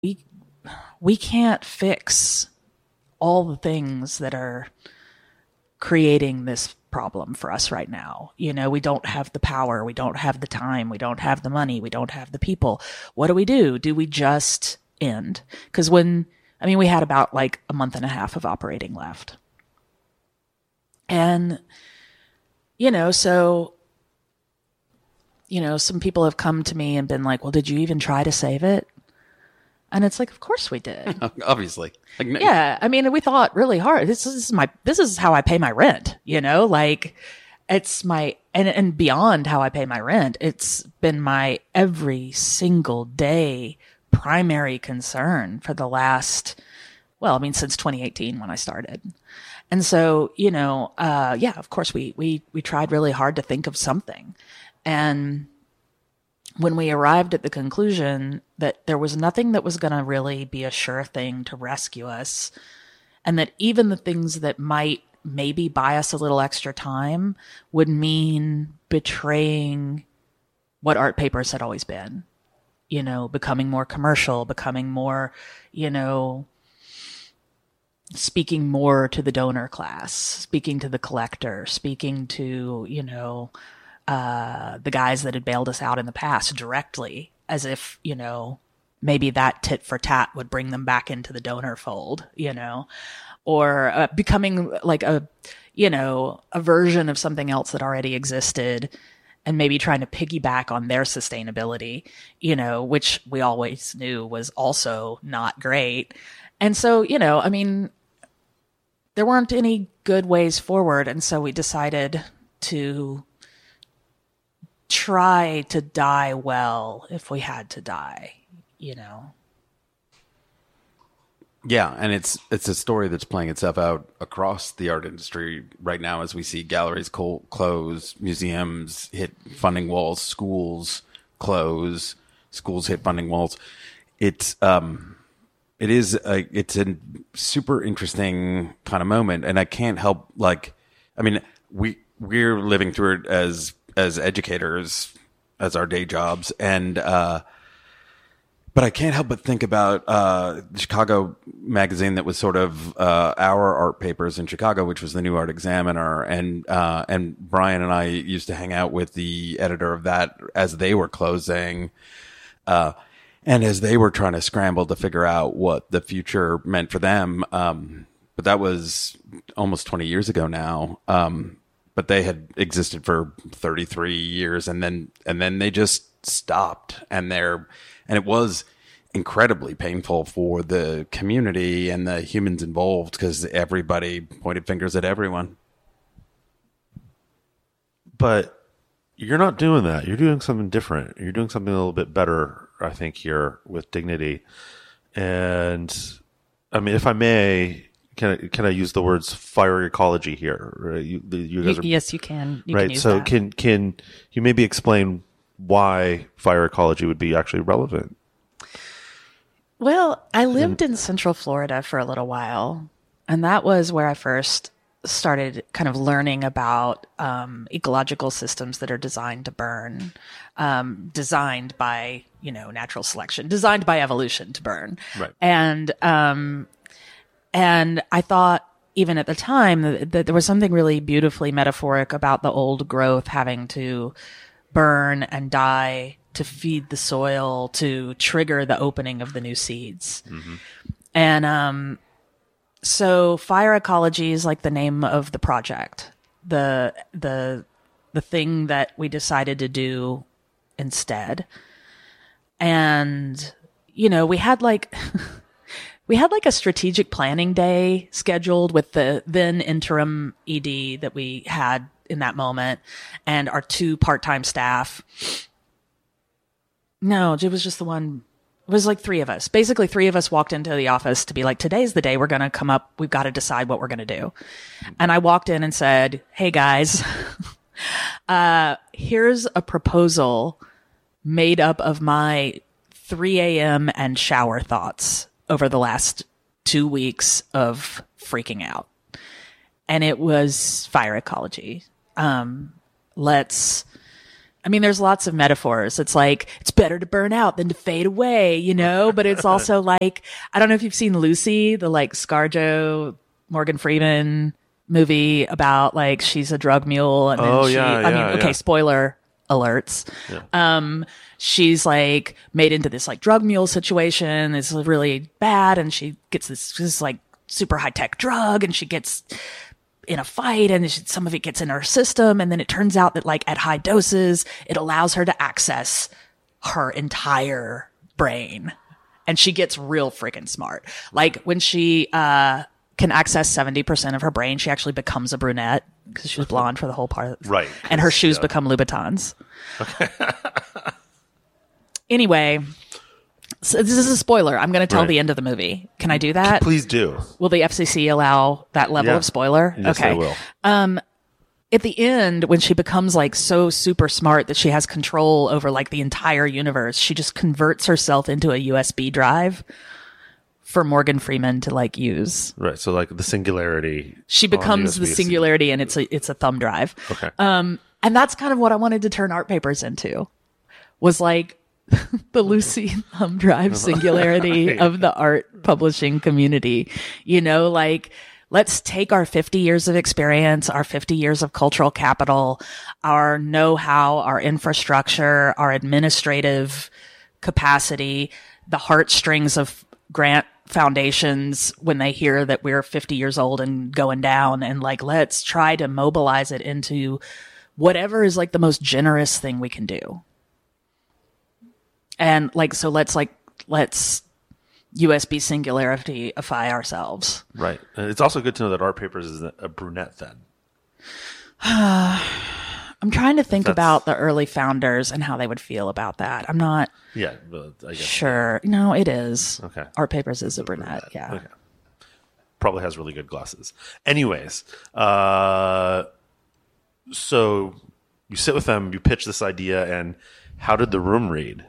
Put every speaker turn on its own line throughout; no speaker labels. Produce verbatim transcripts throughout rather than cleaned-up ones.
we we can't fix all the things that are creating this problem for us right now. You know, we don't have the power, we don't have the time, we don't have the money, we don't have the people. What do we do? Do we just end? Because when, I mean, we had about like a month and a half of operating left. And, you know, so, you know, some people have come to me and been like, well, did you even try to save it? And it's like, of course we did.
Obviously. Like, no.
Yeah. I mean, we thought really hard. This, this is my, this is how I pay my rent, you know, like it's my, and, and beyond how I pay my rent, it's been my every single day primary concern for the last, well, I mean, since twenty eighteen when I started. And so, you know, uh, yeah, of course we, we, we tried really hard to think of something. And when we arrived at the conclusion that there was nothing that was going to really be a sure thing to rescue us, and that even the things that might maybe buy us a little extra time would mean betraying what Art Papers had always been, you know, becoming more commercial, becoming more, you know, speaking more to the donor class, speaking to the collector, speaking to, you know, uh, the guys that had bailed us out in the past directly, as if, you know, maybe that tit for tat would bring them back into the donor fold, you know, or uh, becoming like a, you know, a version of something else that already existed and maybe trying to piggyback on their sustainability, you know, which we always knew was also not great. And so, you know, I mean, there weren't any good ways forward. And so we decided to try to die well if we had to die, you know.
Yeah, and it's it's a story that's playing itself out across the art industry right now as we see galleries co- close, museums hit funding walls, schools close, schools hit funding walls. It's um it is a, it's a super interesting kind of moment, and I can't help like I mean, we we're living through it as as educators, as our day jobs. And, uh, but I can't help but think about, uh, the Chicago magazine that was sort of, uh, our Art Papers in Chicago, which was the New Art Examiner. And, uh, and Brian and I used to hang out with the editor of that as they were closing, uh, and as they were trying to scramble to figure out what the future meant for them. Um, but that was almost twenty years ago now. Um, but they had existed for thirty-three years, and then and then they just stopped, and they're and it was incredibly painful for the community and the humans involved because everybody pointed fingers at everyone.
But you're not doing that. You're doing something different. You're doing something a little bit better, I think, here with Dignity. And I mean, if I may, Can I, can I use the words fire ecology here? Right? You, you guys are,
yes, you can. You
right.
Can use
so
that.
can can you maybe explain why fire ecology would be actually relevant?
Well, I lived in Central Florida for a little while, and that was where I first started kind of learning about um, ecological systems that are designed to burn, um, designed by, you know, natural selection, designed by evolution to burn.
Right.
And um, and I thought, even at the time, that, that there was something really beautifully metaphoric about the old growth having to burn and die to feed the soil, to trigger the opening of the new seeds. Mm-hmm. And um, so fire ecology is like the name of the project, the the the thing that we decided to do instead. And, you know, we had like... We had like a strategic planning day scheduled with the then interim E D that we had in that moment and our two part-time staff. No, it was just the one. It was like three of us. Basically, three of us walked into the office to be like, today's the day we're going to come up. We've got to decide what we're going to do. And I walked in and said, hey, guys, uh, here's a proposal made up of my three a.m. and shower thoughts over the last two weeks of freaking out. And it was fire ecology. Um, let's, I mean, there's lots of metaphors. It's like, it's better to burn out than to fade away, you know, but it's also like, I don't know if you've seen Lucy, the like ScarJo, Morgan Freeman movie about like, she's a drug mule. And then
Oh,
she,
yeah,
I mean,
yeah,
okay,
yeah.
spoiler alerts.
Yeah.
Um, she's like made into this like drug mule situation. It's really bad. And she gets this, this like super high tech drug and she gets in a fight and some of it gets in her system. And then it turns out that like at high doses, it allows her to access her entire brain. And she gets real freaking smart. Like when she, uh, can access seventy percent of her brain, she actually becomes a brunette because she was blonde for the whole part.
Right.
And her shoes
yeah.
become Louboutins. Okay. Anyway, so this is a spoiler. I'm going to tell
Right.
the end of the movie. Can I do that?
Please do.
Will the F C C allow that level
Yeah.
of spoiler?
Yes,
okay.
they will.
At the end, when she becomes like so super smart that she has control over like the entire universe, she just converts herself into a U S B drive for Morgan Freeman to like use.
Right. So like the singularity.
She
on
becomes the
U S B.
singularity and it's a, it's a thumb drive.
Okay.
Um, and that's kind of what I wanted to turn Art Papers into, was like the Lucy thumb drive singularity
Right.
of the art publishing community. You know, like, let's take our fifty years of experience, our fifty years of cultural capital, our know-how, our infrastructure, our administrative capacity, the heartstrings of grant foundations when they hear that we're fifty years old and going down, and like, let's try to mobilize it into whatever is like the most generous thing we can do. And like, so let's like, let's U S B singularityify ourselves.
Right. And it's also good to know that Art Papers is a brunette then.
I'm trying to think
That's-
about the early founders and how they would feel about that. I'm not
Yeah. But I guess.
sure. No, it is.
Okay.
Art Papers is a brunette. Yeah.
Okay. Probably has really good glasses. Anyways, uh, so you sit with them, you pitch this idea, and how did the room read?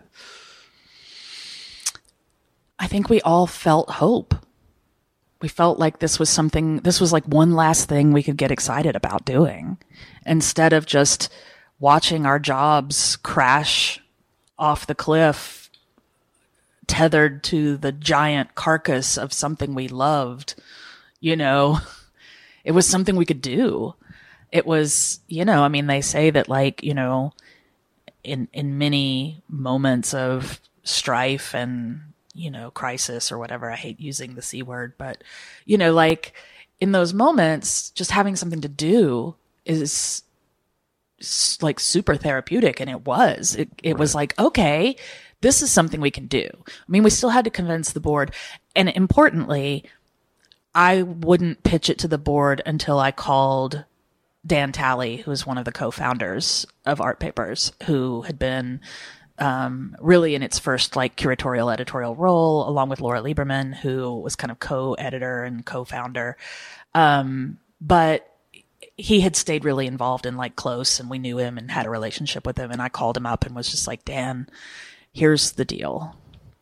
I think we all felt hope. We felt like this was something, this was like one last thing we could get excited about doing, instead of just watching our jobs crash off the cliff, tethered to the giant carcass of something we loved. You know, it was something we could do. It was, you know, I mean, they say that like, you know, in, in many moments of strife and, you know, crisis or whatever. I hate using the C word, but, you know, like in those moments, just having something to do is s- like super therapeutic. And it was, it, it was like, okay, this is something we can do. I mean, we still had to convince the board. And importantly, I wouldn't pitch it to the board until I called Dan Talley, who is one of the co-founders of Art Papers, who had been um, really in its first like curatorial editorial role, along with Laura Lieberman, who was kind of co-editor and co-founder. Um, but he had stayed really involved in like close, and we knew him and had a relationship with him. And I called him up and was just like, Dan, here's the deal.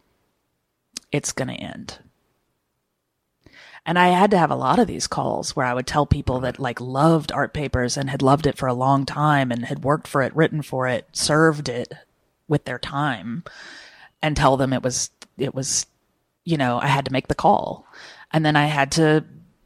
It's going to end. And I had to have a lot of these calls where I would tell people that like loved Art Papers and had loved it for a long time and had worked for it, written for it, served it with their time, and tell them it was, it was, you know, I had to make the call. And then I had to,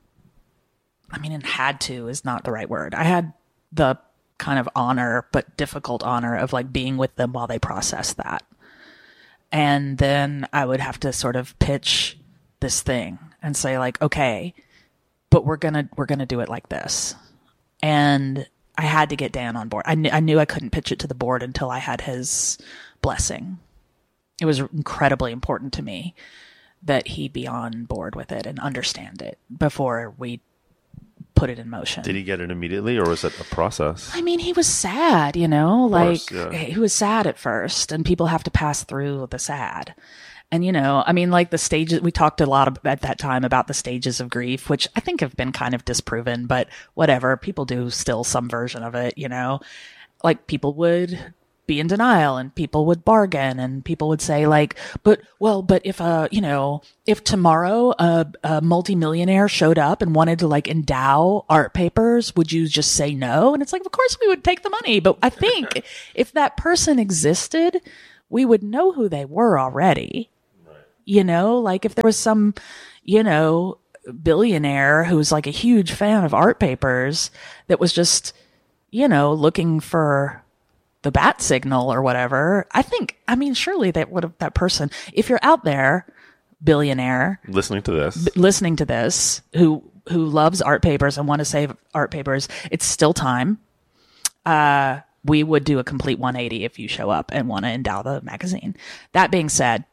I mean, and had to is not the right word. I had the kind of honor, but difficult honor of like being with them while they process that. And then I would have to sort of pitch this thing and say like, okay, but we're going to, we're going to do it like this. And I had to get Dan on board. I, kn- I knew I couldn't pitch it to the board until I had his blessing. It was incredibly important to me that he be on board with it and understand it before we put it in motion.
Did he get it immediately, or was it a process?
I mean, he was sad, you know, like
course, yeah.
he was sad at first, and people have to pass through the sad. And, you know, I mean, like the stages, we talked a lot of, at that time about the stages of grief, which I think have been kind of disproven, but whatever. People do still some version of it, you know, like people would be in denial, and people would bargain, and people would say like, but well, but if uh you know if tomorrow a, a multimillionaire showed up and wanted to like endow art papers, would you just say no? And it's like, of course we would take the money, but I think if that person existed, we would know who they were already. Right. You know, like if there was some, you know, billionaire who was like a huge fan of art papers that was just, you know, looking for the bat signal or whatever, I think, I mean, surely that would have, that person, if you're out there, billionaire,
listening to this,
b- listening to this, who, who loves art papers and want to save art papers, it's still time. Uh, we would do a complete one eighty if you show up and want to endow the magazine. That being said,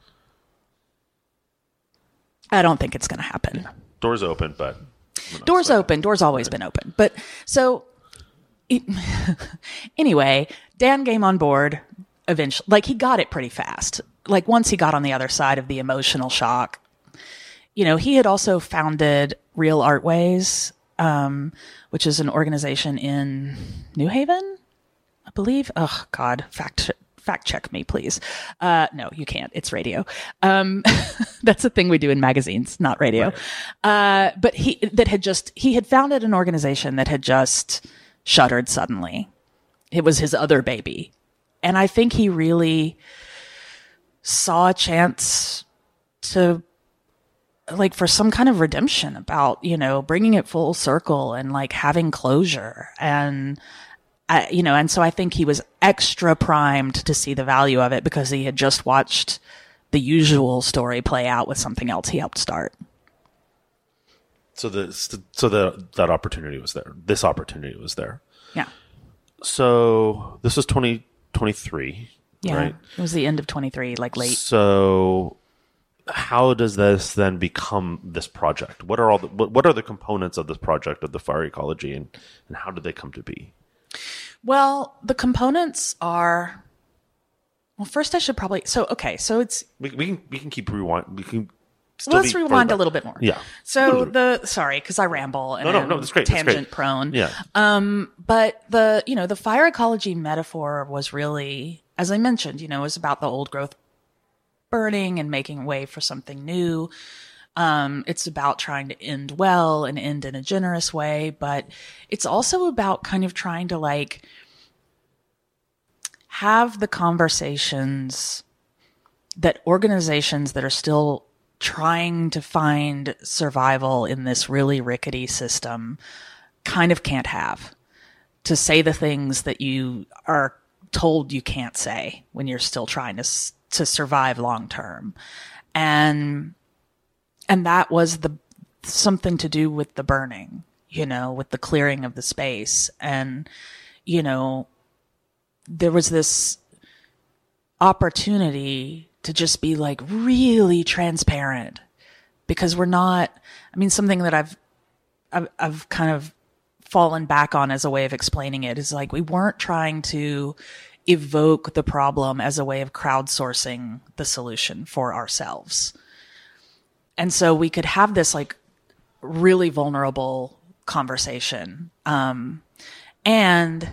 I don't think it's going to happen.
Doors open, but
doors open. Doors always been open. But so it, anyway, Dan came on board eventually. Like he got it pretty fast. Like once he got on the other side of the emotional shock, you know, he had also founded Real Artways, um, which is an organization in New Haven, I believe. Oh God, fact fact check me, please. Uh, no, you can't. It's radio. Um, that's the thing we do in magazines, not radio. Right. Uh, but he, that had just, he had founded an organization that had just shuttered suddenly. It was his other baby. And I think he really saw a chance to, like, for some kind of redemption about, you know, bringing it full circle and like having closure. And, I, you know, and so I think he was extra primed to see the value of it because he had just watched the usual story play out with something else he helped start.
So the so the that opportunity was there. This opportunity was there.
Yeah.
So this was twenty twenty-three,
yeah,
right?
It was the end of twenty-three, like late.
So how does this then become this project? What are all the what, what are the components of this project of the fire ecology, and, and how did they come to be?
Well, the components are, well, first I should probably, so, okay, so it's,
We, we can, we can keep rewind. We can still
well, let's
be
rewind
further.
a little bit more.
Yeah.
So the, sorry, cause I ramble and
No, no,
I'm
no, that's great. That's
tangent
great.
prone.
Yeah.
Um, but the, you know, the fire ecology metaphor was really, as I mentioned, you know, it was about the old growth burning and making way for something new. Um, it's about trying to end well and end in a generous way, but it's also about kind of trying to like have the conversations that organizations that are still trying to find survival in this really rickety system kind of can't have. To say the things that you are told you can't say when you're still trying to to survive long term. And And that was the something to do with the burning, you know, with the clearing of the space. And, you know, there was this opportunity to just be like really transparent because we're not, I mean, something that I've, I've, I've kind of fallen back on as a way of explaining it is like, we weren't trying to evoke the problem as a way of crowdsourcing the solution for ourselves. And so we could have this like really vulnerable conversation. Um, and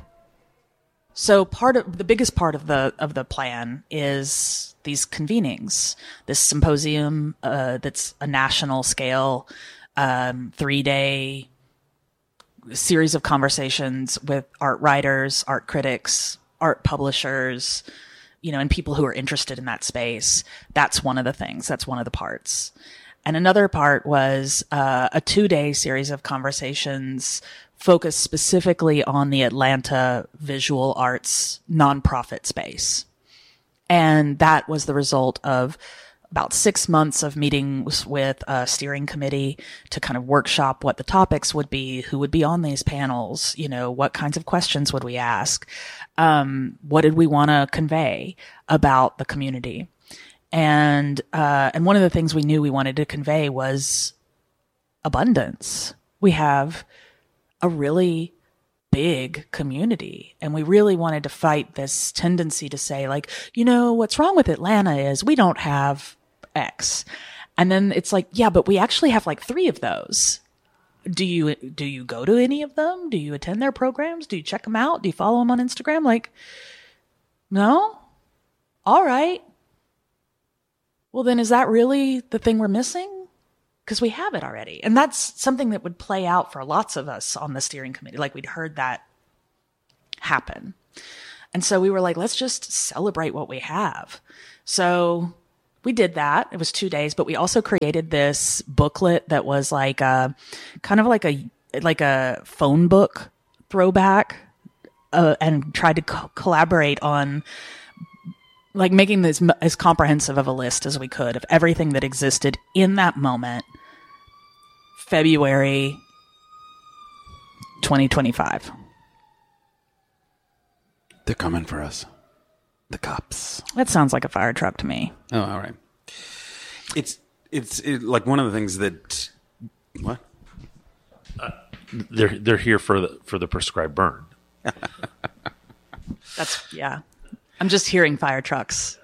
so part of the biggest part of the, of the plan is these convenings, this symposium, uh, that's a national scale, um, three day series of conversations with art writers, art critics, art publishers, you know, and people who are interested in that space. That's one of the things. That's one of the parts. And another part was uh, a two-day series of conversations focused specifically on the Atlanta visual arts nonprofit space. And that was the result of about six months of meetings with a steering committee to kind of workshop what the topics would be, who would be on these panels, you know, what kinds of questions would we ask, um, what did we want to convey about the community. And, uh, and one of the things we knew we wanted to convey was abundance. We have a really big community, and we really wanted to fight this tendency to say like, you know, what's wrong with Atlanta is we don't have X. And then it's like, yeah, but we actually have like three of those. Do you, do you go to any of them? Do you attend their programs? Do you check them out? Do you follow them on Instagram? Like, No? All right. Well, then is that really the thing we're missing? Because we have it already. And that's something that would play out for lots of us on the steering committee. Like we'd heard that happen. And so we were like, let's just celebrate what we have. So we did that. It was two days, but we also created this booklet that was like a kind of like a like a phone book throwback, uh, and tried to co- collaborate on like making this m- as comprehensive of a list as we could of everything that existed in that moment, February twenty twenty-five.
They're coming for us. The cops.
That sounds like a fire truck to me.
Oh, all right. It's it's it, like one of the things that what
Uh, they're they're here for the for the prescribed burn.
That's yeah. I'm just hearing fire trucks.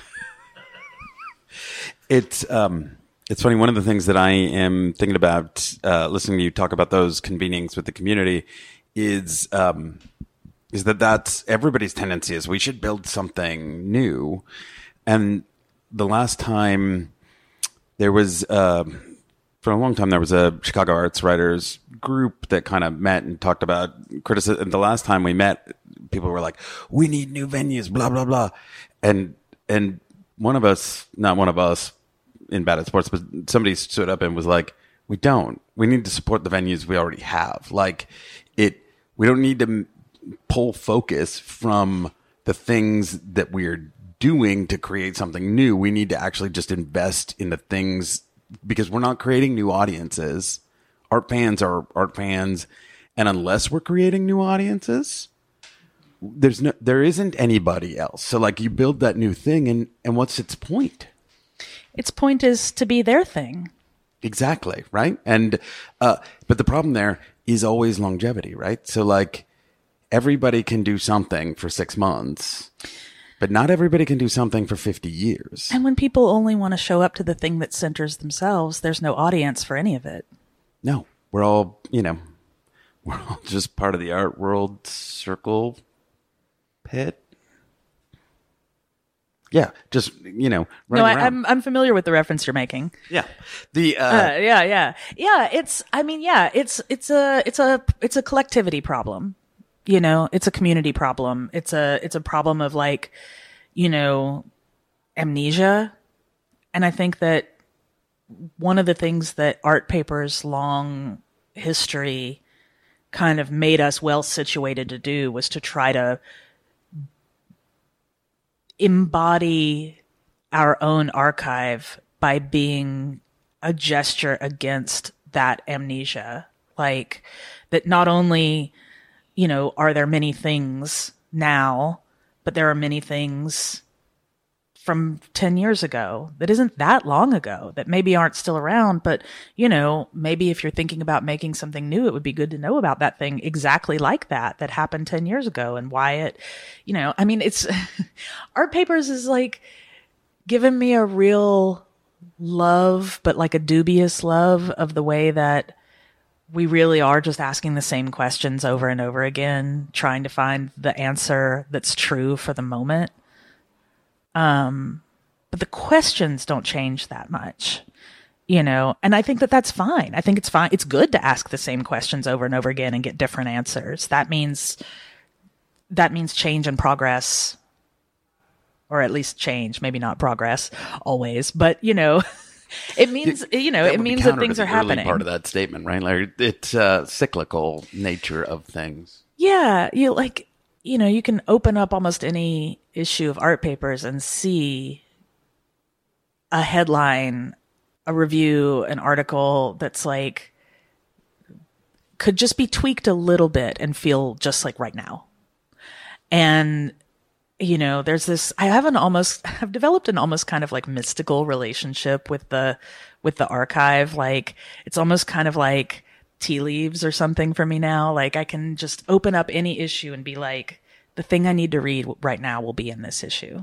It's um it's funny. One of the things that I am thinking about uh, listening to you talk about those convenings with the community is um is that that's everybody's tendency is we should build something new, and the last time there was uh, for a long time there was a Chicago arts writers group that kind of met and talked about criticism. And the last time we met, people were like, "We need new venues," blah blah blah, and and one of us, not one of us in Bad at Sports, but somebody stood up and was like, "We don't. We need to support the venues we already have. Like it. We don't need to pull focus from the things that we're doing to create something new. We need to actually just invest in the things because we're not creating new audiences. Art fans are art fans. And unless we're creating new audiences, there's no, there isn't anybody else. So like you build that new thing and, and what's its point?
Its point is to be their thing.
Exactly. Right. And, uh, but the problem there is always longevity, right? So like everybody can do something for six months. But not everybody can do something for fifty years.
And when people only want to show up to the thing that centers themselves, there's no audience for any of it.
No, we're all, you know, we're all just part of the art world circle pit. Yeah, just, you know,
No,
running
I,
around.
I'm I'm familiar with the reference you're making.
Yeah. The, uh,
Uh, yeah, yeah, yeah. It's, I mean, yeah, it's it's a it's a it's a collectivity problem. You know, it's a community problem. It's a it's a problem of like, you know, amnesia. And I think that one of the things that Art Paper's long history kind of made us well situated to do was to try to embody our own archive by being a gesture against that amnesia. Like that not only, you know, are there many things now, but there are many things from ten years ago that isn't that long ago that maybe aren't still around. But, you know, maybe if you're thinking about making something new, it would be good to know about that thing exactly like that, that happened ten years ago and why it, you know, I mean, it's Art Papers is like given me a real love, but like a dubious love of the way that we really are just asking the same questions over and over again, trying to find the answer that's true for the moment. Um, but the questions don't change that much, you know, and I think that that's fine. I think it's fine. It's good to ask the same questions over and over again and get different answers. That means, that means change and progress, or at least change, maybe not progress always, but you know, it means, you know,
that
it
would be
means that
counter to
things
the
are
early
happening.
Part of that statement, right? Like it's uh, cyclical nature of things.
Yeah, you like, you know, you can open up almost any issue of Art Papers and see a headline, a review, an article that's like could just be tweaked a little bit and feel just like right now. And you know, there's this, I have an almost, I've developed an almost kind of like mystical relationship with the, with the archive. Like, it's almost kind of like tea leaves or something for me now. Like, I can just open up any issue and be like, the thing I need to read right now will be in this issue.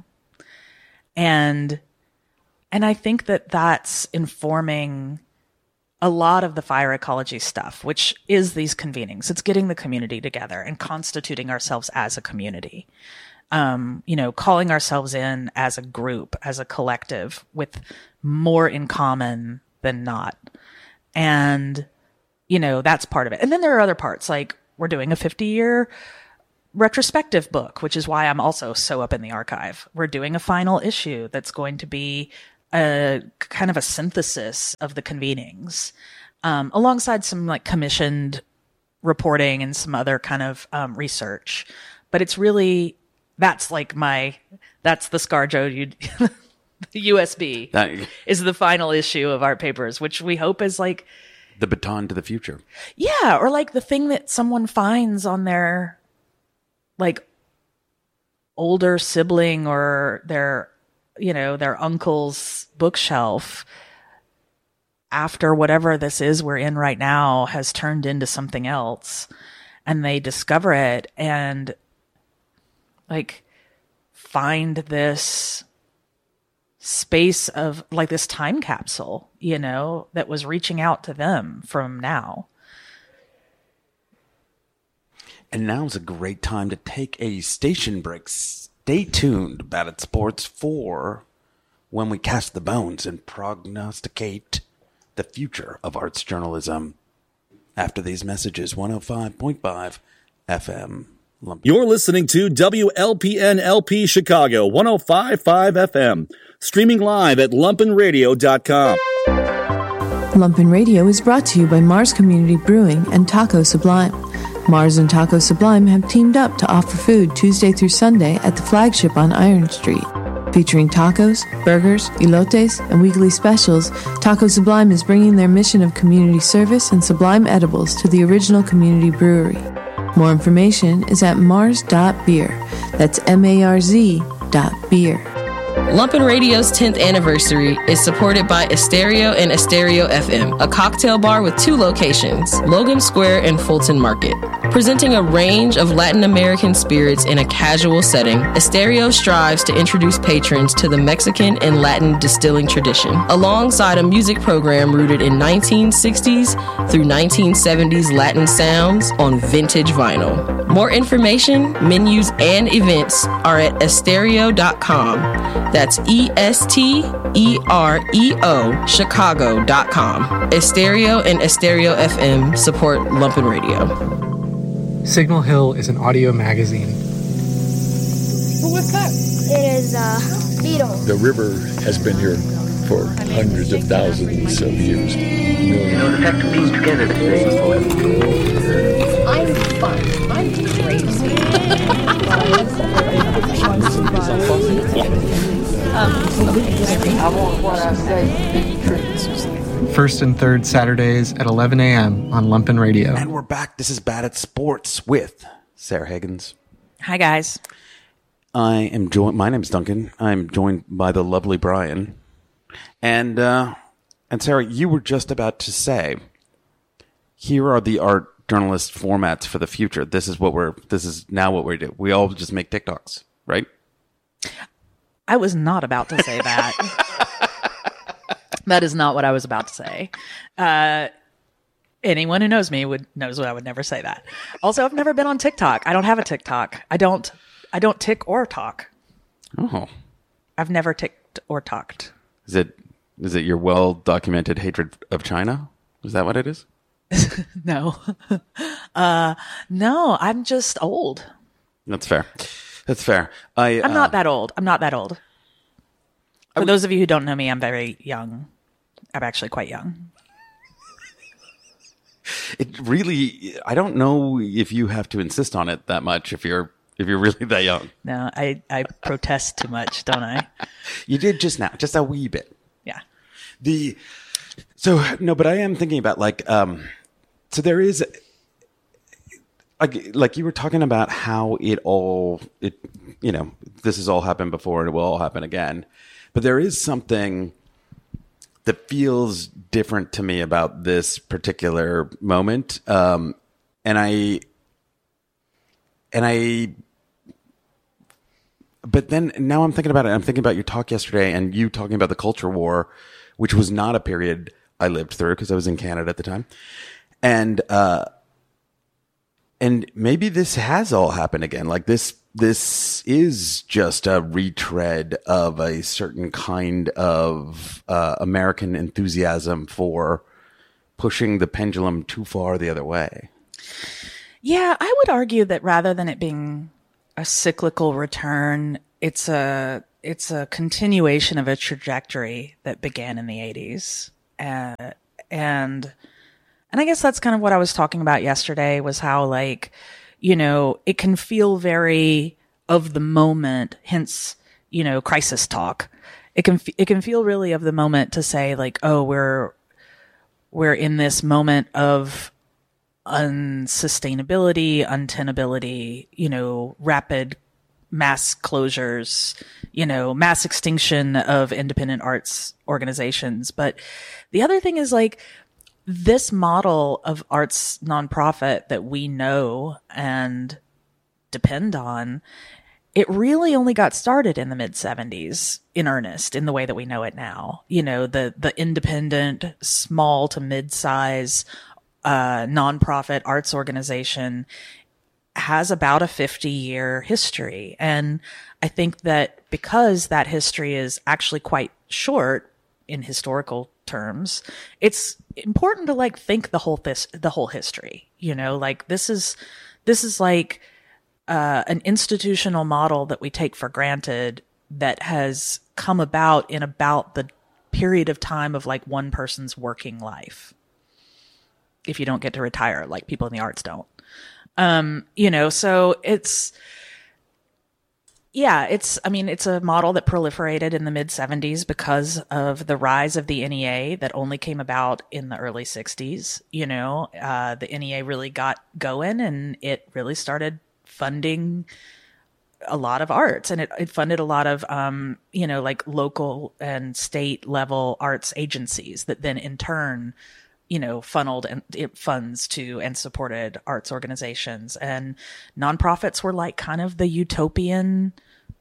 And, and I think that that's informing a lot of the fire ecology stuff, which is these convenings. It's getting the community together and constituting ourselves as a community. um, you know, calling ourselves in as a group, as a collective with more in common than not. And, you know, that's part of it. And then there are other parts, like we're doing a fifty year retrospective book, which is why I'm also so up in the archive. We're doing a final issue that's going to be a kind of a synthesis of the convenings, um, alongside some like commissioned reporting and some other kind of um, research. But it's really, that's like my, that's the ScarJo the U S B
That,
is the final issue of Art Papers, which we hope is like
the baton to the future.
Yeah, or like the thing that someone finds on their like older sibling or their, you know, their uncle's bookshelf after whatever this is we're in right now has turned into something else, and they discover it and like find this space of like this time capsule, you know, that was reaching out to them from now.
And now's a great time to take a station break. Stay tuned, Batted Sports, for when we cast the bones and prognosticate the future of arts journalism. After these messages, one oh five point five F M. Lumpen.
You're listening to W L P N L P Chicago, one oh five point five F M. Streaming live at lumpen radio dot com.
Lumpen Radio is brought to you by Mars Community Brewing and Taco Sublime. Mars and Taco Sublime have teamed up to offer food Tuesday through Sunday at the flagship on Iron Street. Featuring tacos, burgers, elotes, and weekly specials, Taco Sublime is bringing their mission of community service and sublime edibles to the original community brewery. More information is at mars dot beer. That's M A R Z dot beer.
Lumpen Radio's tenth anniversary is supported by Estereo and Estereo F M, a cocktail bar with two locations, Logan Square and Fulton Market. Presenting a range of Latin American spirits in a casual setting, Estereo strives to introduce patrons to the Mexican and Latin distilling tradition, alongside a music program rooted in nineteen sixties through nineteen seventies Latin sounds on vintage vinyl. More information, menus, and events are at estereo dot com. That's E S T E R E O Chicago dot com. Estereo and Estereo F M support Lumpen Radio.
Signal Hill is an audio magazine.
Well, what's that? It is a beetle.
The river has been here for hundreds of thousands of years. Millions.
You know, the fact to piece together today.
I'm fun. I'm crazy.
First and third Saturdays at eleven a.m. on Lumpen Radio.
And we're back. This is Batted Sports with Sarah Higgins.
Hi, guys.
I am joined. My name is Duncan. I'm joined by the lovely Brian. And uh, and Sarah, you were just about to say, here are the art journalist formats for the future. This is what we're. This is now what we do. We all just make TikToks, right?
I was not about to say that. That is not what I was about to say. Uh, anyone who knows me would knows what I would never say that. Also, I've never been on TikTok. I don't have a TikTok. I don't. I don't tick or talk.
Oh,
I've never ticked or talked.
is it is it your well documented hatred of China? Is that what it is?
No, uh, no. I'm just old.
That's fair. That's fair. I,
I'm
uh,
not that old. I'm not that old. For
would-
those of you who don't know me, I'm very young. I'm actually quite young.
It really. I don't know if you have to insist on it that much. If you're if you're really that young,
No, I, I protest too much, don't I?
you did just now, just a wee bit.
Yeah.
The so no, but I am thinking about like um. So there is. Like, like you were talking about how it all, it, you know, this has all happened before and it will all happen again. But there is something that feels different to me about this particular moment. Um, and I, and I, but then now I'm thinking about it. I'm thinking about your talk yesterday and you talking about the culture war, which was not a period I lived through because I was in Canada at the time. And, uh, And maybe this has all happened again. Like this this is just a retread of a certain kind of uh, American enthusiasm for pushing the pendulum too far the other way.
Yeah, I would argue that rather than it being a cyclical return, it's a it's a continuation of a trajectory that began in the eighties. Uh, and and I guess that's kind of what I was talking about yesterday, was how, like, you know, it can feel very of the moment, hence, you know, crisis talk. It can it can feel really of the moment to say, like, oh, we're we're in this moment of unsustainability, untenability, you know, rapid mass closures, you know, mass extinction of independent arts organizations. But the other thing is, like, this model of arts nonprofit that we know and depend on, it really only got started in the mid seventies in earnest, in the way that we know it now. You know, the, the independent, small to mid-size uh, nonprofit arts organization has about a fifty year history. And I think that because that history is actually quite short in historical terms, it's important to, like, think the whole this the whole history. You know, like, this is this is like uh, an institutional model that we take for granted that has come about in about the period of time of, like, one person's working life. If you don't get to retire, like people in the arts don't. Um, you know, so it's, yeah, it's, I mean, it's a model that proliferated in the mid seventies because of the rise of the N E A that only came about in the early sixties. You know, uh, the N E A really got going, and it really started funding a lot of arts, and it, it funded a lot of, um, you know, like local and state level arts agencies that then in turn, you know, funneled and it funds to and supported arts organizations. And nonprofits were like kind of the utopian,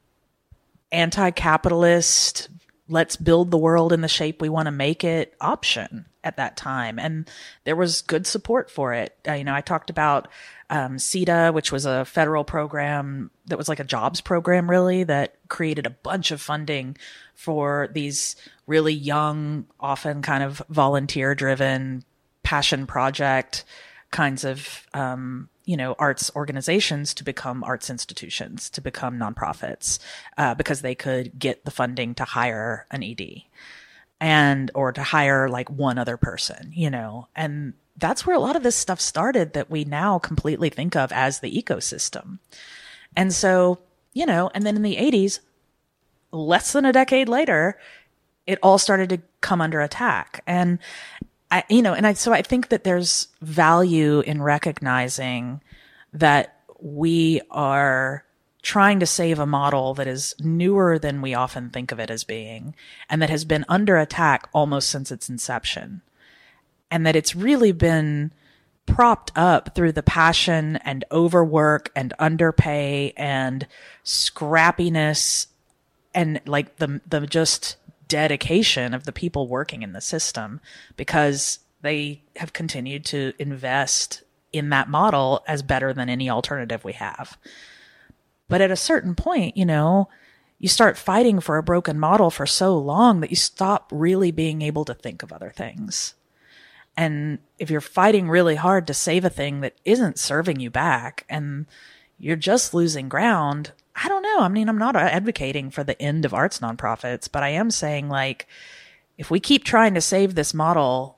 anti-capitalist, let's build the world in the shape we want to make it option at that time. And there was good support for it. Uh, you know, I talked about um, C E D A, which was a federal program that was like a jobs program, really, that created a bunch of funding for these really young, often kind of volunteer-driven, passion project kinds of, um, you know, arts organizations to become arts institutions, to become nonprofits, uh, because they could get the funding to hire an E D and, or to hire like one other person, you know, and that's where a lot of this stuff started that we now completely think of as the ecosystem. And so, you know, and then in the eighties, less than a decade later, it all started to come under attack. And I, you know, and I, so I think that there's value in recognizing that we are trying to save a model that is newer than we often think of it as being, and that has been under attack almost since its inception. And that it's really been propped up through the passion and overwork and underpay and scrappiness and like the, the just dedication of the people working in the system, because they have continued to invest in that model as better than any alternative we have. But at a certain point, you know, you start fighting for a broken model for so long that you stop really being able to think of other things. And if you're fighting really hard to save a thing that isn't serving you back and you're just losing ground, I don't know. I mean, I'm not advocating for the end of arts nonprofits, but I am saying, like, if we keep trying to save this model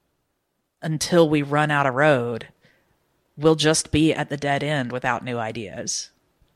until we run out of road, we'll just be at the dead end without new ideas.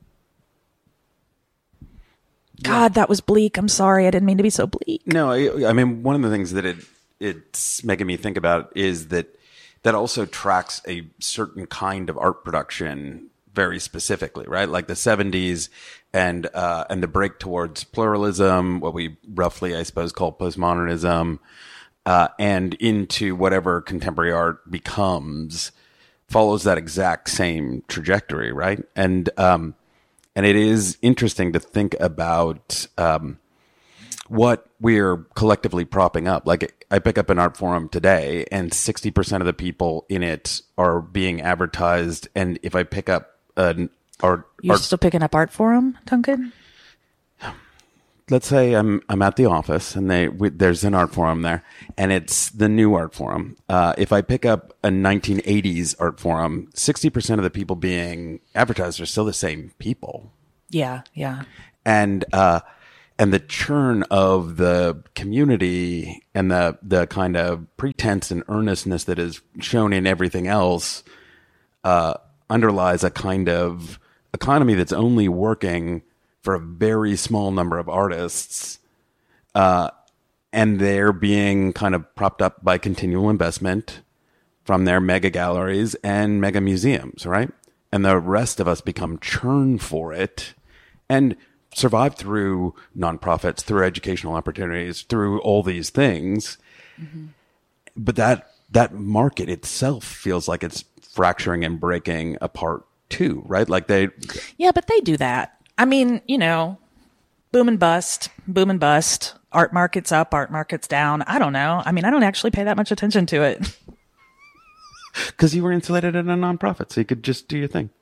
God, that was bleak. I'm sorry. I didn't mean to be so bleak.
No, I, I mean, one of the things that it it's making me think about is that that also tracks a certain kind of art production very specifically, right? Like the seventies and uh, and the break towards pluralism, what we roughly, I suppose, call postmodernism, uh, and into whatever contemporary art becomes, follows that exact same trajectory, right? And um, and it is interesting to think about um, what we're collectively propping up. Like, I pick up an art forum today, and sixty percent of the people in it are being advertised. And if I pick up a, art.
You
art
still picking up art for them, Duncan?
Let's say I'm I'm at the office and they we, there's an art forum there, and it's the new art forum. Uh, if I pick up a nineteen eighties art forum, sixty percent of the people being advertised are still the same people.
Yeah, yeah.
And uh, and the churn of the community and the the kind of pretense and earnestness that is shown in everything else uh, underlies a kind of economy that's only working for a very small number of artists, uh, and they're being kind of propped up by continual investment from their mega galleries and mega museums, right? And the rest of us become churn for it and survive through nonprofits, through educational opportunities, through all these things. Mm-hmm. But that that market itself feels like it's fracturing and breaking apart too, right? Like they...
Yeah, but they do that. I mean, you know, boom and bust, boom and bust, art market's up, art market's down. I don't know. I mean, I don't actually pay that much attention to it.
Because you were insulated in a nonprofit, so you could just do your thing.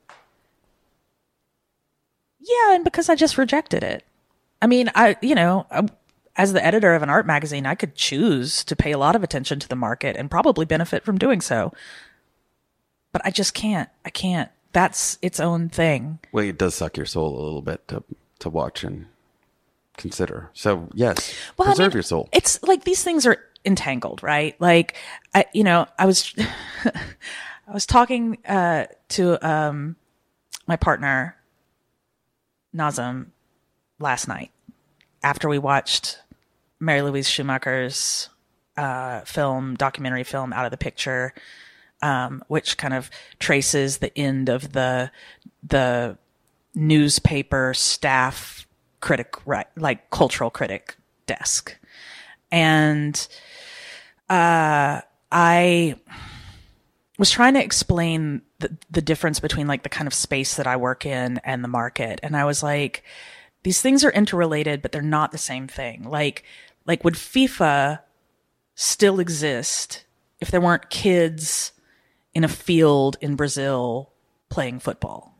Yeah, and because I just rejected it. I mean, I, you know, I, as the editor of an art magazine, I could choose to pay a lot of attention to the market and probably benefit from doing so. But I just can't. I can't. That's its own thing.
Well, it does suck your soul a little bit to to watch and consider. So yes,
well,
preserve
I mean,
your soul.
It's like these things are entangled, right? Like, I, you know, I was, I was talking uh, to um, my partner Nazem last night after we watched Mary Louise Schumacher's uh, film, documentary film, Out of the Picture. Um, which kind of traces the end of the the newspaper staff critic, right, like cultural critic desk, and uh, I was trying to explain the the difference between like the kind of space that I work in and the market, and I was like, these things are interrelated, but they're not the same thing. Like, like would FIFA still exist if there weren't kids in a field in Brazil playing football?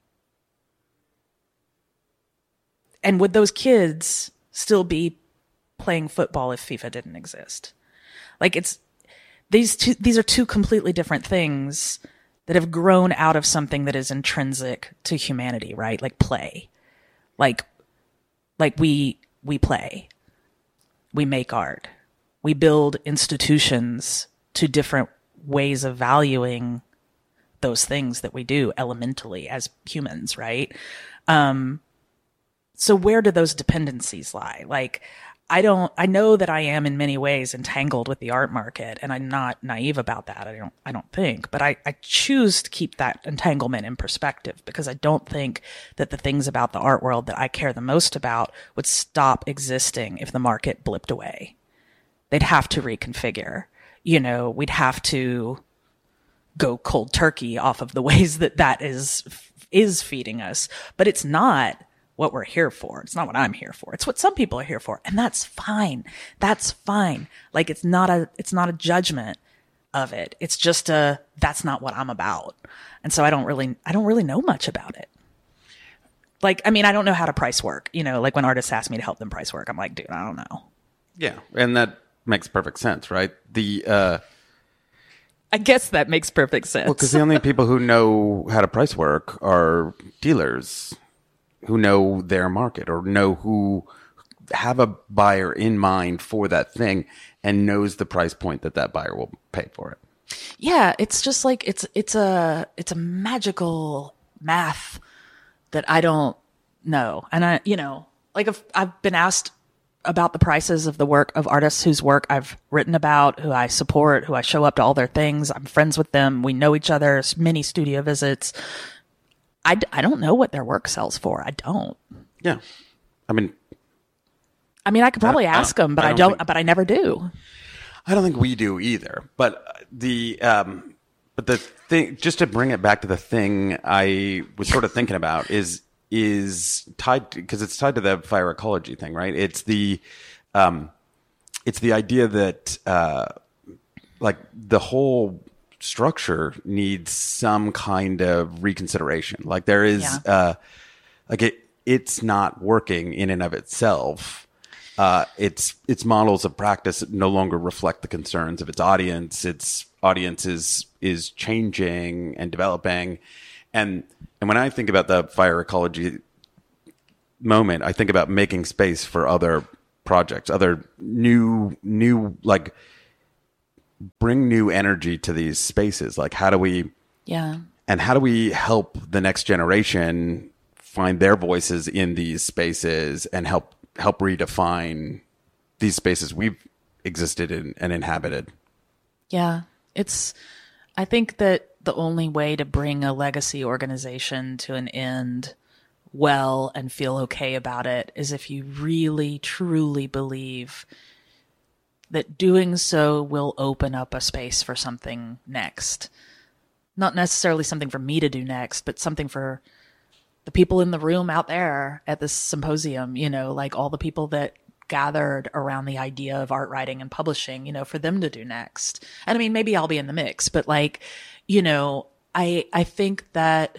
And would those kids still be playing football if FIFA didn't exist? Like, it's these two, these are two completely different things that have grown out of something that is intrinsic to humanity, right? Like play. Like, like we, we play. We make art. We build institutions to different ways of valuing those things that we do elementally as humans, right? Um, so where do those dependencies lie? Like, I don't, I know that I am in many ways entangled with the art market, and I'm not naive about that. I don't, I don't think, but I, I choose to keep that entanglement in perspective because I don't think that the things about the art world that I care the most about would stop existing if the market blipped away. They'd have to reconfigure. You know, we'd have to go cold turkey off of the ways that that is, is feeding us, but it's not what we're here for. It's not what I'm here for. It's what some people are here for. And that's fine. That's fine. Like, it's not a, it's not a judgment of it. It's just a, that's not what I'm about. And so I don't really, I don't really know much about it. Like, I mean, I don't know how to price work. You know, like when artists ask me to help them price work, I'm like, dude, I don't know.
Yeah. And that makes perfect sense, right? The, uh,
I guess that makes perfect sense.
Well, because the only people who know how to price work are dealers who know their market or know who have a buyer in mind for that thing and knows the price point that that buyer will pay for it.
Yeah, it's just like it's it's a it's a magical math that I don't know. And I, you know, like if I've been asked about the prices of the work of artists whose work I've written about, who I support, who I show up to all their things. I'm friends with them. We know each other, many studio visits. I, I don't know what their work sells for. I don't.
Yeah. I mean,
I mean, I could probably
I,
ask
I
them, but
I
I
don't,
don't,
think,
but I never do.
I don't think we do either. But the, um, but the thing, just to bring it back to the thing I was sort of thinking about is, is tied to, because it's tied to the fire ecology thing, right? It's the, um, it's the idea that, uh, like the whole structure needs some kind of reconsideration. Like there is,
Yeah.
uh, like it, it's not working in and of itself. Uh, its its models of practice no longer reflect the concerns of its audience. Its audience is is changing and developing, and and when I think about the fire ecology moment, I think about making space for other projects, other new new like bring new energy to these spaces. Like how do we
Yeah.
and how do we help the next generation find their voices in these spaces and help help redefine these spaces we've existed in and inhabited.
Yeah. It's, I think that the only way to bring a legacy organization to an end well and feel okay about it is if you really, truly believe that doing so will open up a space for something next. Not necessarily something for me to do next, but something for the people in the room out there at this symposium, you know, like all the people that gathered around the idea of art writing and publishing, you know, for them to do next. And I mean, maybe I'll be in the mix, but like, you know, I, I think that,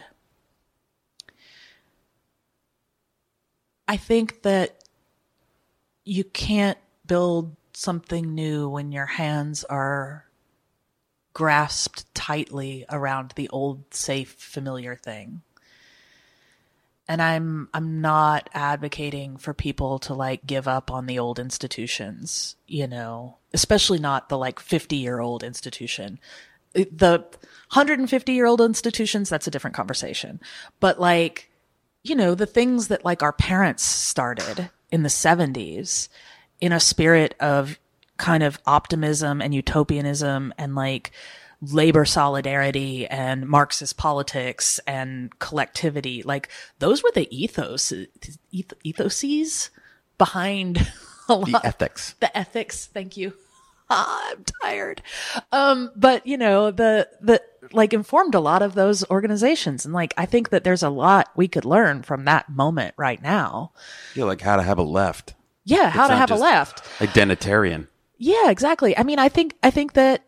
I think that you can't build something new when your hands are grasped tightly around the old, safe, familiar thing. And I'm I'm not advocating for people to like give up on the old institutions, you know, especially not the like fifty-year-old institution. The one hundred fifty-year-old institutions, that's a different conversation. But like, you know, the things that like our parents started in the seventies in a spirit of kind of optimism and utopianism and like labor solidarity and Marxist politics and collectivity, like those were the ethos, eth- ethoses behind a lot.
The ethics.
The ethics. Thank you. Ah, I'm tired. Um, but you know, the, the, like informed a lot of those organizations. And like, I think that there's a lot we could learn from that moment right now.
Yeah. Like how to have a left.
Yeah. How
It's
to
not
have a
just
left.
Identitarian.
Yeah, exactly. I mean, I think, I think that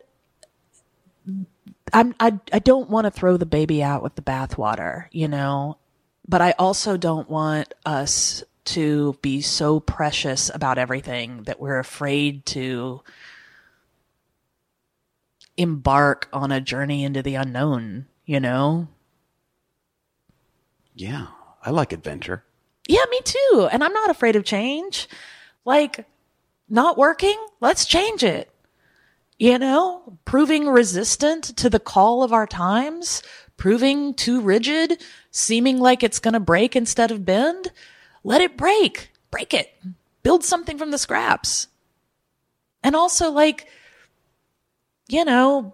I'm, I, I don't want to throw the baby out with the bathwater, you know, but I also don't want us to be so precious about everything that we're afraid to embark on a journey into the unknown, you know?
Yeah. I like adventure.
Yeah, me too. And I'm not afraid of change. Like, not working, let's change it. You know, proving resistant to the call of our times, proving too rigid, seeming like it's going to break instead of bend. Let it break. Break it. Build something from the scraps. And also, like, you know,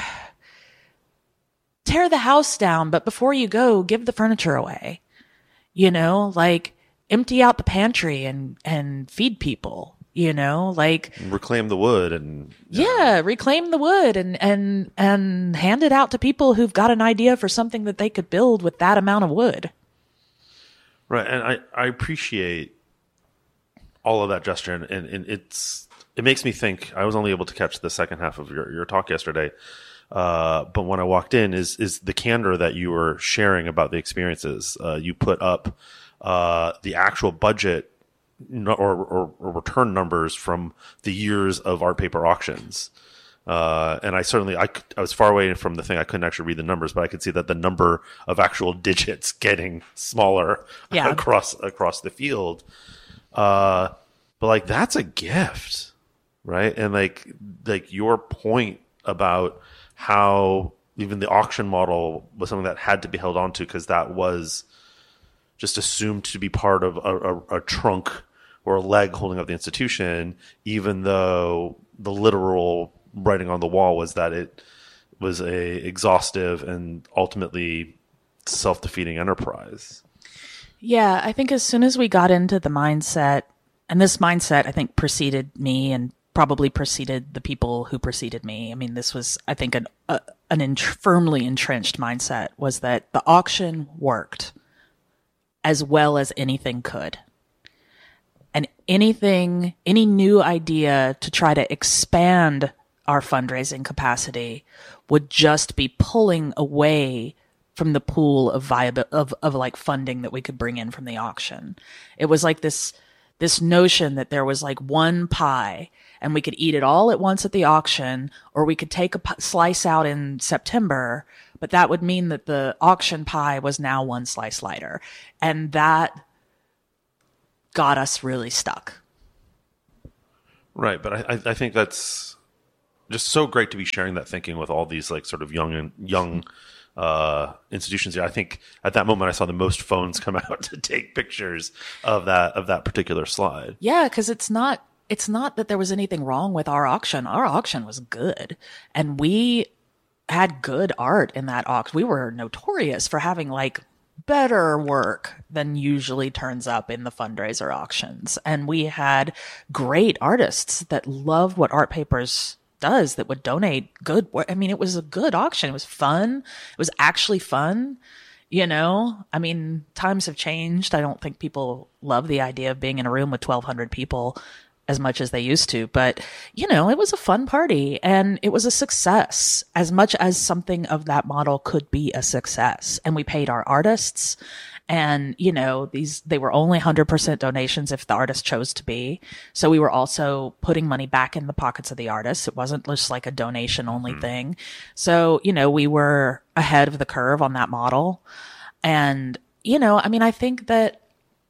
tear the house down, but before you go, give the furniture away. You know, like, empty out the pantry and, and feed people. You know, like
reclaim the wood and
yeah, know. reclaim the wood and, and, and hand it out to people who've got an idea for something that they could build with that amount of wood.
Right. And I, I appreciate all of that gesture. And, and, and it's, it makes me think. I was only able to catch the second half of your, your talk yesterday. Uh, but when I walked in is, is the candor that you were sharing about the experiences. Uh, you put up, uh, the actual budget Or, or, or return numbers from the years of art paper auctions. Uh, and I certainly, I, I was far away from the thing. I couldn't actually read the numbers, but I could see that the number of actual digits getting smaller
yeah.
across, across the field. Uh, but like, that's a gift, right? And like, like your point about how even the auction model was something that had to be held on to because that was just assumed to be part of a, a, a trunk or a leg holding up the institution, even though the literal writing on the wall was that it was a exhaustive and ultimately self-defeating enterprise.
Yeah, I think as soon as we got into the mindset, and this mindset, I think, preceded me and probably preceded the people who preceded me. I mean, this was, I think, an, uh, an ent- firmly entrenched mindset was that the auction worked as well as anything could. And anything, any new idea to try to expand our fundraising capacity would just be pulling away from the pool of viable of, of like funding that we could bring in from the auction. It was like this, this notion that there was like one pie and we could eat it all at once at the auction, or we could take a p- slice out in September, but that would mean that the auction pie was now one slice lighter. And that got us really stuck.
Right. But I, I think that's just so great to be sharing that thinking with all these like sort of young and young uh, institutions. I think at that moment I saw the most phones come out to take pictures of that, of that particular slide.
Yeah. Cause it's not, it's not that there was anything wrong with our auction. Our auction was good, and we had good art in that auction. We were notorious for having like better work than usually turns up in the fundraiser auctions. And we had great artists that loved what Art Papers does, that would donate good work. I mean, it was a good auction. It was fun. It was actually fun. You know, I mean, times have changed. I don't think people love the idea of being in a room with twelve hundred people as much as they used to, but you know, it was a fun party and it was a success, as much as something of that model could be a success. And we paid our artists, and you know, these, they were only one hundred percent donations if the artist chose to be. So we were also putting money back in the pockets of the artists. It wasn't just like a donation only mm-hmm. thing. So, you know, we were ahead of the curve on that model. And, you know, I mean, I think that,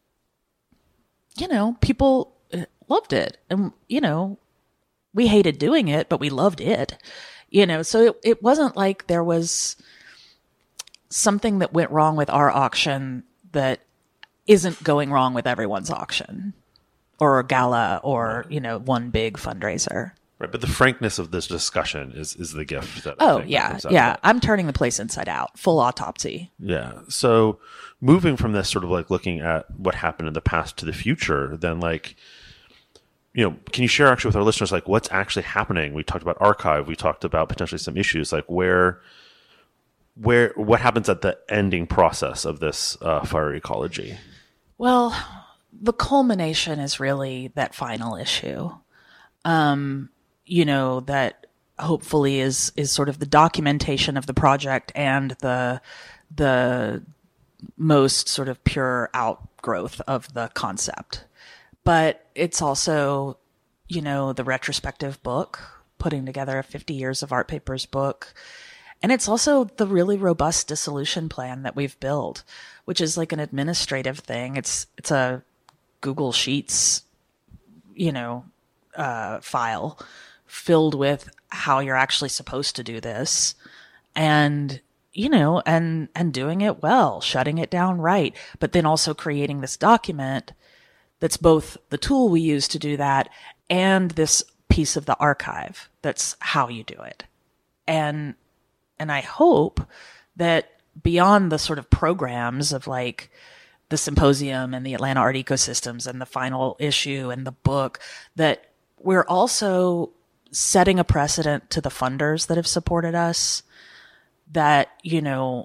you know, people loved it, and you know, we hated doing it, but we loved it, you know, so it, it wasn't like there was something that went wrong with our auction that isn't going wrong with everyone's auction or a gala or, you know, one big fundraiser.
Right. But the frankness of this discussion is, is the gift that
oh
I think
yeah
comes out
yeah
of it.
I'm turning the place inside out, full autopsy.
Yeah. So moving from this sort of like looking at what happened in the past to the future, then like, you know, can you share actually with our listeners, like what's actually happening? We talked about archive. We talked about potentially some issues, like where, where, what happens at the ending process of this uh, fire ecology?
Well, the culmination is really that final issue. Um, you know, that hopefully is, is sort of the documentation of the project and the, the most sort of pure outgrowth of the concept. But it's also, you know, the retrospective book, putting together a fifty years of Art Papers book. And it's also the really robust dissolution plan that we've built, which is like an administrative thing. It's, it's a Google Sheets, you know, uh, file filled with how you're actually supposed to do this. And, you know, and, and doing it well, shutting it down right, but then also creating this document that's both the tool we use to do that and this piece of the archive. That's how you do it. And, and I hope that beyond the sort of programs of like the symposium and the Atlanta Art Ecosystems and the final issue and the book, that we're also setting a precedent to the funders that have supported us, that, you know,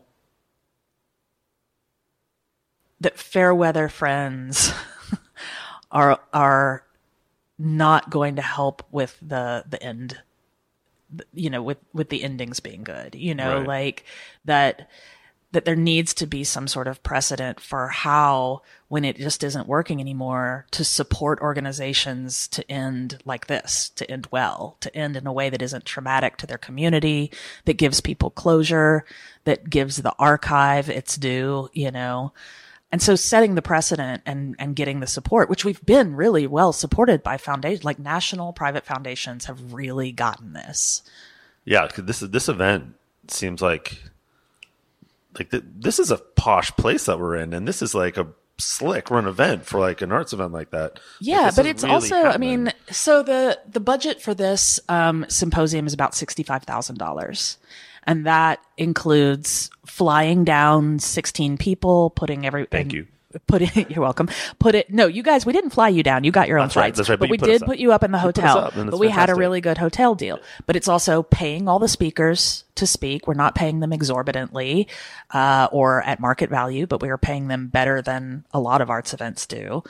that Fairweather Friends are are not going to help with the the end, you know, with with the endings being good, you know, right. like that that there needs to be some sort of precedent for how, when it just isn't working anymore, to support organizations to end like this, to end well, to end in a way that isn't traumatic to their community, that gives people closure, that gives the archive its due, you know. And so setting the precedent and, and getting the support, which we've been really well supported by foundations, like national private foundations have really gotten this.
Yeah, this this event seems like like the, this is a posh place that we're in, and this is like a slick run event for like an arts event like that.
Yeah,
like,
but it's
really
also,
happening.
I mean, so the the budget for this um, symposium is about sixty-five thousand dollars. And that includes flying down sixteen people, putting every
thank you,
put it. You're welcome. Put it. No, you guys, we didn't fly you down. You got your own
that's right,
flights.
that's right.
But,
But
we
put
did
us
put you up in the
You put us
hotel.
up, and
but
it's
we had a
fantastic.
really good hotel deal. But it's also paying all the speakers to speak. We're not paying them exorbitantly uh, or at market value, but we are paying them better than a lot of arts events do.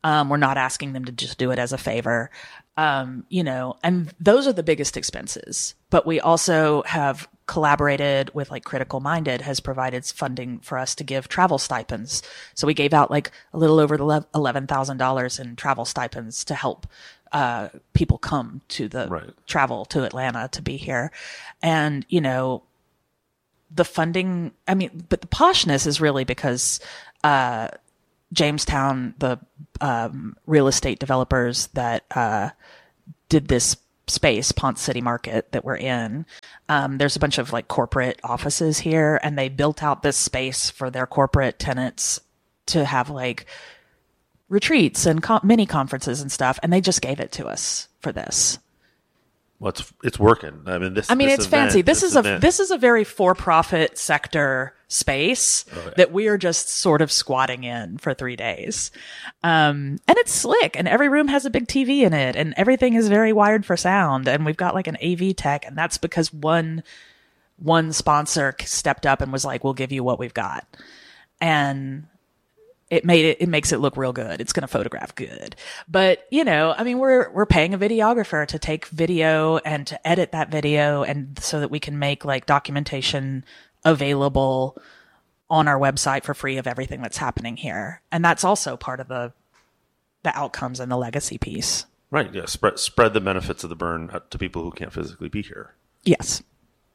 Um, we're not asking them to just do it as a favor. Um, you know, and those are the biggest expenses. But we also have collaborated with like Critical Minded has provided funding for us to give travel stipends. So we gave out like a little over eleven thousand dollars in travel stipends to help uh, people come to the
Right.
travel to Atlanta to be here. And, you know, the funding, I mean, but the poshness is really because, uh, Jamestown, the um, real estate developers that uh, did this space, Ponce City Market, that we're in, um, there's a bunch of like corporate offices here, and they built out this space for their corporate tenants to have like retreats and co- mini conferences and stuff, and they just gave it to us for this.
Well, it's, it's working. I mean, this.
I mean,
this
it's
event,
fancy. This, is
event.
a this is a very for-profit sector space
Oh, yeah.
that we are just sort of squatting in for three days, um, and it's slick. And every room has a big T V in it, and everything is very wired for sound. And we've got like an A V tech, and that's because one one sponsor stepped up and was like, "We'll give you what we've got," and it made it, it makes it look real good. It's going to photograph good. But, you know, I mean, we're, we're paying a videographer to take video and to edit that video, and so that we can make like documentation available on our website for free of everything that's happening here. And that's also part of the, the outcomes and the legacy piece.
Right. Yeah. Spread, spread the benefits of the burn out to people who can't physically be here.
Yes.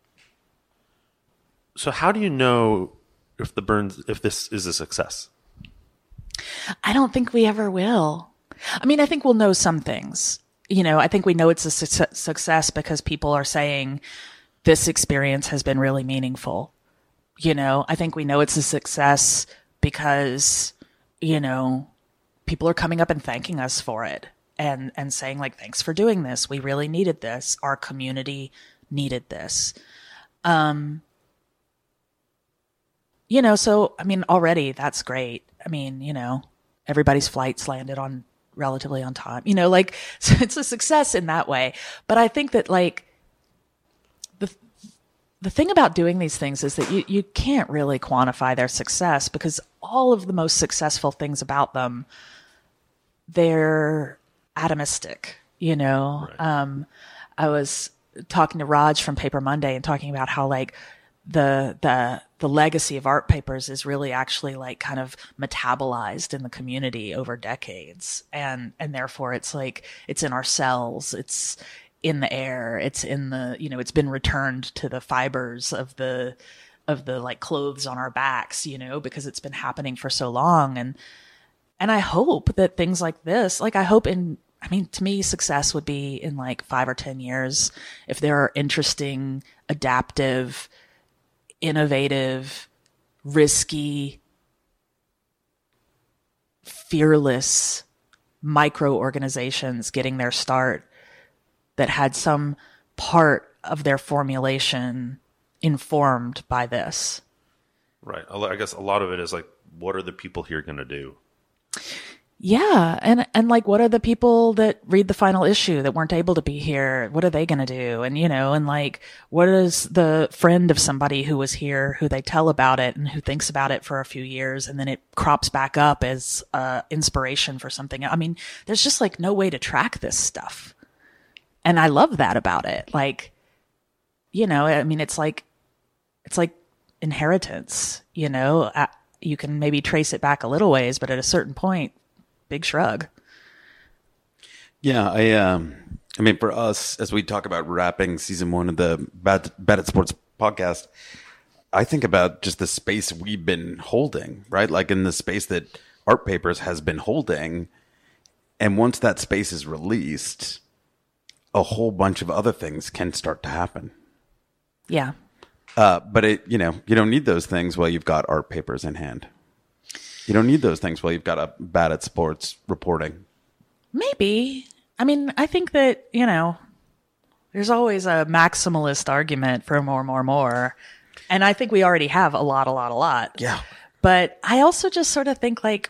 So how do you know if the burns, if this is a success?
I don't think we ever will. I mean, I think we'll know some things. You know, I think we know it's a su- success because people are saying this experience has been really meaningful. You know, I think we know it's a success because, you know, people are coming up and thanking us for it and, and saying like, thanks for doing this. We really needed this. Our community needed this. Um, you know, so, I mean, already that's great. I mean, you know, everybody's flights landed on relatively on time, you know, like, so it's a success in that way. But I think that like the, the thing about doing these things is that you, you can't really quantify their success because all of the most successful things about them, they're atomistic, you know?
Right.
Um, I was talking to Raj from Paper Monday and talking about how like, the the the legacy of art papers is really actually like kind of metabolized in the community over decades, and and therefore it's like it's in our cells, it's in the air, it's in the, you know, it's been returned to the fibers of the of the like clothes on our backs, you know, because it's been happening for so long. And and I hope that things like this, like I hope in I mean, to me, success would be in like five or ten years if there are interesting, adaptive, innovative, risky, fearless micro-organizations getting their start that had some part of their formulation informed by this.
Right. I guess a lot of it is like, what are the people here going to do?
Yeah. And, and like, what are the people that read the final issue that weren't able to be here? What are they going to do? And, you know, and like, what is the friend of somebody who was here who they tell about it and who thinks about it for a few years and then it crops back up as uh, inspiration for something? I mean, there's just like no way to track this stuff. And I love that about it. Like, you know, I mean, it's like, it's like inheritance, you know, uh, you can maybe trace it back a little ways, but at a certain point, big shrug.
Yeah, I um, I mean, for us, as we talk about wrapping season one of the Bad, Bad at Sports podcast, I think about just the space we've been holding, right? Like in the space that Art Papers has been holding. And once that space is released, a whole bunch of other things can start to happen.
Yeah.
Uh, but it, you know, you don't need those things while you've got Art Papers in hand. You don't need those things while you've got a Bad at Sports reporting.
Maybe. I mean, I think that, you know, there's always a maximalist argument for more, more, more. And I think we already have a lot, a lot, a lot.
Yeah.
But I also just sort of think like,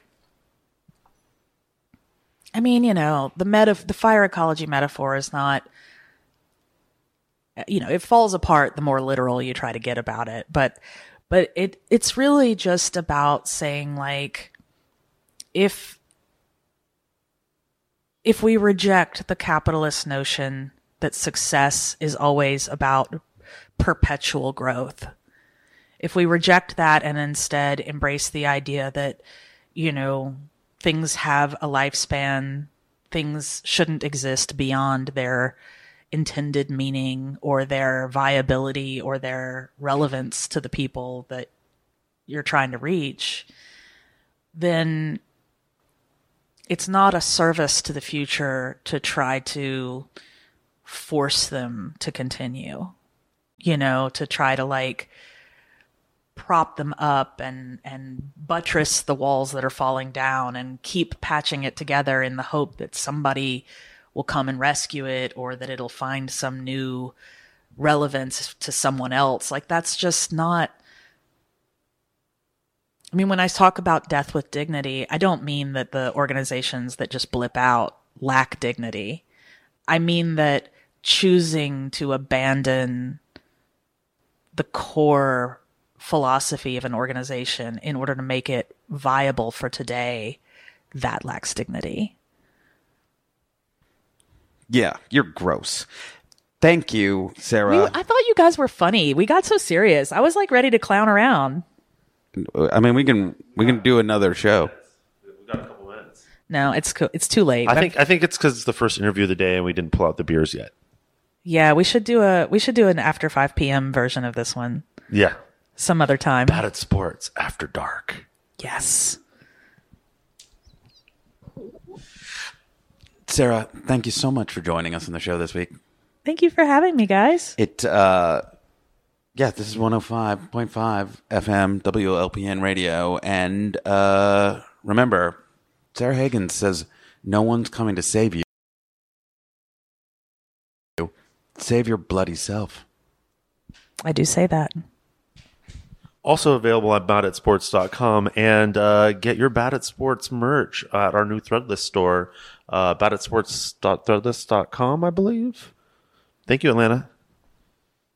I mean, you know, the meta, the fire ecology metaphor is not, you know, it falls apart the more literal you try to get about it. But But it it's really just about saying like, if if we reject the capitalist notion that success is always about perpetual growth, if we reject that and instead embrace the idea that, you know, things have a lifespan, things shouldn't exist beyond their intended meaning or their viability or their relevance to the people that you're trying to reach, then it's not a service to the future to try to force them to continue, you know, to try to like prop them up and, and buttress the walls that are falling down and keep patching it together in the hope that somebody will come and rescue it or that it'll find some new relevance to someone else. Like, that's just not, I mean, when I talk about death with dignity, I don't mean that the organizations that just blip out lack dignity. I mean that choosing to abandon the core philosophy of an organization in order to make it viable for today, that lacks dignity.
Yeah, you're gross. Thank you, Sarah.
We, I thought you guys were funny. We got so serious. I was like ready to clown around.
I mean, we can we can do another show.
We've got a couple minutes.
No, it's co- it's too late.
I think I think it's because it's the first interview of the day and we didn't pull out the beers yet.
Yeah, we should do a we should do an after five p.m. version of this one.
Yeah,
some other time.
Bad at Sports After Dark.
Yes.
Sarah, thank you so much for joining us on the show this week.
Thank you for having me, guys.
It, uh, yeah, this is one oh five point five F M W L P N radio. And uh, remember, Sarah Hagen says, no one's coming to save you. Save your bloody self.
I do say that.
Also available at bad at sports dot com, and uh, get your Bad at Sports merch at our new Threadless store, uh, bad at sports dot threadless dot com, I believe. Thank you, Atlanta.